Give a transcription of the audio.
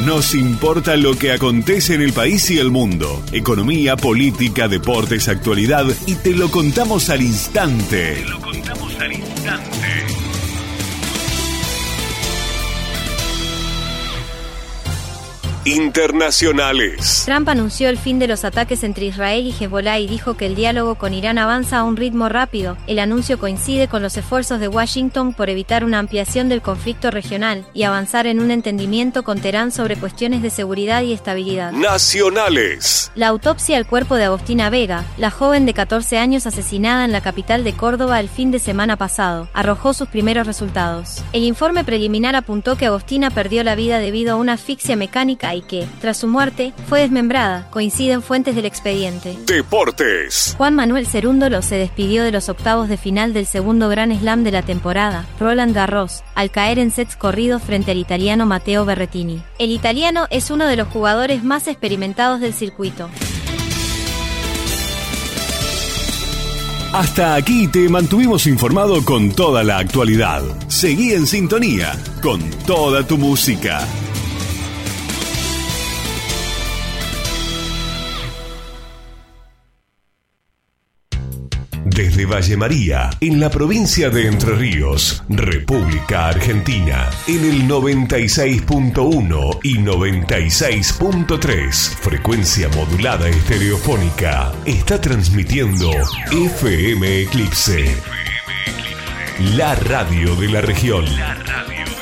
Nos importa lo que acontece en el país y el mundo. Economía, política, deportes, actualidad, y te lo contamos al instante. Internacionales. Trump anunció el fin de los ataques entre Israel y Hezbollah y dijo que el diálogo con Irán avanza a un ritmo rápido. El anuncio coincide con los esfuerzos de Washington por evitar una ampliación del conflicto regional y avanzar en un entendimiento con Teherán sobre cuestiones de seguridad y estabilidad. Nacionales. La autopsia al cuerpo de Agostina Vega, la joven de 14 años asesinada en la capital de Córdoba el fin de semana pasado, arrojó sus primeros resultados. El informe preliminar apuntó que Agostina perdió la vida debido a una asfixia mecánica y que, tras su muerte, fue desmembrada, coinciden fuentes del expediente. Deportes. Juan Manuel Cerúndolo se despidió de los octavos de final del segundo Grand Slam de la temporada, Roland Garros, al caer en sets corridos frente al italiano Matteo Berrettini. El italiano es uno de los jugadores más experimentados del circuito. Hasta aquí te mantuvimos informado con toda la actualidad. Seguí en sintonía con toda tu música. Desde Valle María, en la provincia de Entre Ríos, República Argentina, en el 96.1 y 96.3, frecuencia modulada estereofónica, está transmitiendo FM Eclipse, la radio de la región.